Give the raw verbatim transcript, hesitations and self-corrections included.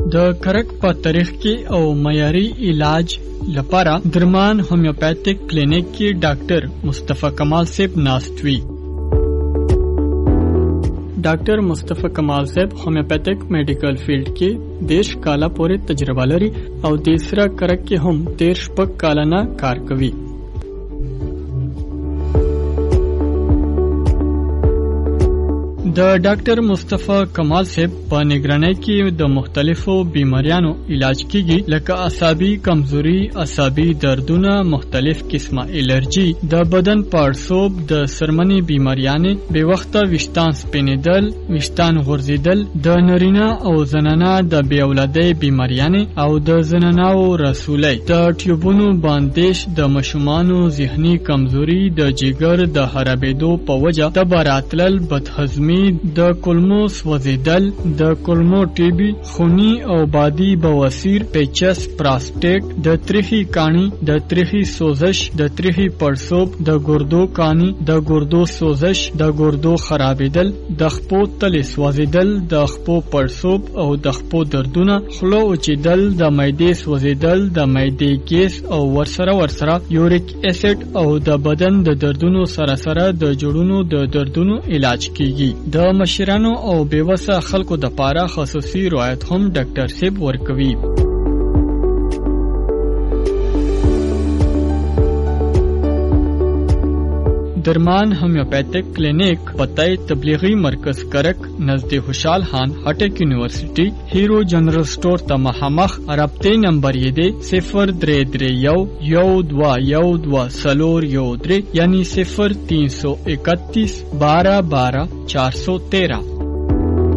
د کرک په تاریخ کې او معیاري علاج لپاره درمان هومیوپیتھک کلینک کې ډاکټر مصطفی کمال صاحب ناست وی. ډاکټر مصطفی کمال صاحب هومیوپیتھک میډیکل فیلډ کې دیش کاله پورې تجربه لري او د سره کرک کې هم تیر شپږ کالانه کار کوي. د ډاکټر مصطفی کمال صاحب په نگرانی کې د مختلفو بیماریانو علاج کیږي لکه اعصابي کمزوري، اعصابي دردونه، مختلف قسمه الرجی، د بدن پړسوب، د سرمنی بیماریانې، بے وخته ویښتان سپینېدل، ویښتان غورځېدل، د نارینه او زنانه د بې اولادۍ بیماریانې او د زنانو رسولۍ، د ټیوبونو باندیش، د ماشومانو ذهني کمزوري، د جګر د خرابېدو په وجه د براتلل، بدهضمي، د کولمو سوځیدل، د کولمو ټیبي، خونی او بادي بواسیر، پیچس، پراسټیټ، د تریخي کانی، د تریخي سوزش، د تریخي پړسوب، د ګردو کانی، د ګردو سوزش، د ګردو خرابېدل، د خپو تلې سوځیدل، د خپو پړسوب او د خپو دردونه، خوله وچېدل، د معدې سوځیدل، د معدې ګیس او ورسره ورسره یوریک اسید او د بدن د دردونو سره سره د جوړونو د دردونو علاج کیږي. د مشرانو او بیوسه خلکو د پاره خصوصي رعایت هم ډاکټر صاحب ورکوي. درمان هومیوپیتھک کلینک پتہ تبلیغی مرکز کرک نزد خوشحال خان هټک یونیورسٹی هیرو جنرل سٹور ته مخامخ. رابطه نمبر یې دی صفر درې درې یو یو دوا یو دوا سلور یو درې یعنی صفر تین سو اکتیس بارہ بارہ چار سو تیرہ.